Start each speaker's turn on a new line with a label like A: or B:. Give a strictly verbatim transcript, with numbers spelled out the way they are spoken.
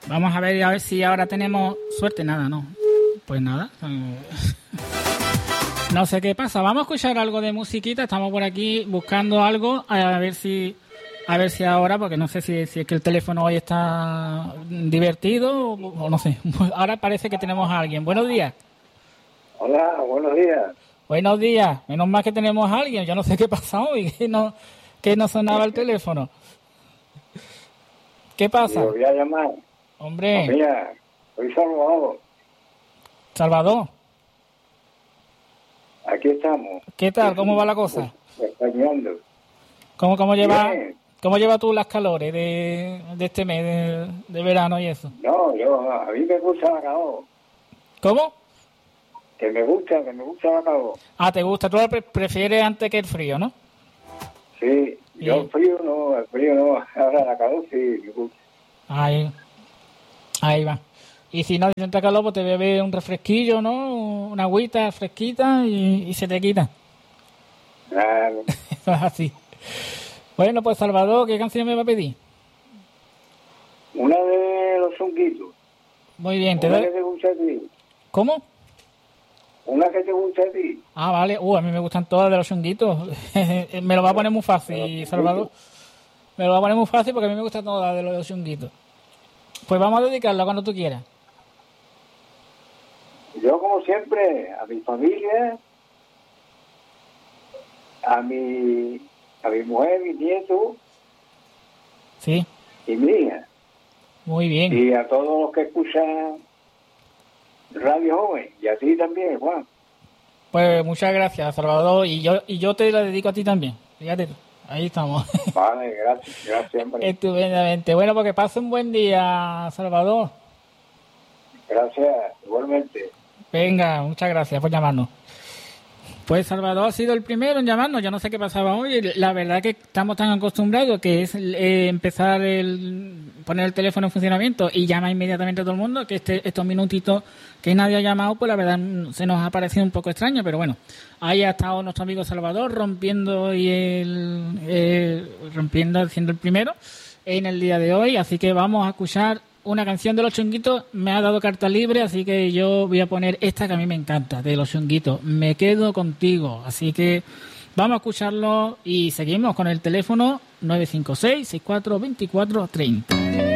A: Vamos a ver, a ver si ahora tenemos suerte. Nada, no. Pues nada. No sé qué pasa. Vamos a escuchar algo de musiquita. Estamos por aquí buscando algo. A ver si... A ver si ahora, porque no sé si, si es que el teléfono hoy está divertido o, o no sé. Ahora parece que tenemos a alguien. Buenos días.
B: Hola, buenos días.
A: Buenos días. Menos mal que tenemos a alguien. Yo no sé qué pasa hoy, que no, que no sonaba el teléfono. ¿Qué pasa?
B: Yo voy a llamar.
A: Hombre.
B: Mira, soy Salvador.
A: Salvador.
B: Aquí estamos.
A: ¿Qué tal? ¿Cómo va la cosa?
B: Extrañando.
A: ¿Cómo, cómo lleva,
B: Bien.
A: cómo lleva tú las calores de, de este mes de, de verano y eso?
B: No, yo, a mí me gusta la calor.
A: ¿Cómo?
B: Que me gusta, que me gusta la calor.
A: Ah, ¿te gusta? Tú la pre- prefieres antes que el frío, ¿no?
B: Sí, yo
A: Sí.
B: el frío no, el frío no. Ahora la calor sí me gusta.
A: Ahí, ahí va. Y si no te sientes calor, pues te bebes un refresquillo, ¿no? Una agüita fresquita y, y se te quita.
B: Claro.
A: Eso es así. Bueno, pues Salvador, ¿qué canción me va a pedir?
B: Una de los zonguitos.
A: Muy bien, te
B: Una
A: doy...
B: que te gusta a ti.
A: ¿Cómo?
B: Una que te gusta a ti.
A: Ah, vale. Uh, a mí me gustan todas de los chunguitos. Me lo va a poner muy fácil, Salvador. Me lo va a poner muy fácil porque a mí me gustan todas de los chunguitos. Pues vamos a dedicarla cuando tú quieras.
B: Yo, como siempre, a mi familia, a mi, a mi mujer, mi nieto
A: Sí,
B: y mi hija.
A: muy bien.
B: Y a todos los que escuchan Radio Joven. Y a ti también, Juan.
A: Pues muchas gracias, Salvador. Y yo y yo te la dedico a ti también. Fíjate tú. Ahí estamos.
B: Vale, gracias, gracias, hombre.
A: Estupendamente. Bueno, porque pase un buen día, Salvador.
B: Gracias, igualmente.
A: Venga, muchas gracias por llamarnos. Pues Salvador ha sido el primero en llamarnos. Yo no sé qué pasaba hoy. La verdad que estamos tan acostumbrados que es eh, empezar el poner el teléfono en funcionamiento y llama inmediatamente a todo el mundo, que este, estos minutitos que nadie ha llamado, pues la verdad se nos ha parecido un poco extraño, pero bueno, ahí ha estado nuestro amigo Salvador rompiendo y el, el rompiendo, siendo el primero en el día de hoy. Así que vamos a escuchar una canción de los Chunguitos. Me ha dado carta libre, así que yo voy a poner esta que a mí me encanta, de los Chunguitos, Me quedo contigo. Así que vamos a escucharlo y seguimos con el teléfono nueve cinco seis, seis cuatro dos cuatro tres cero.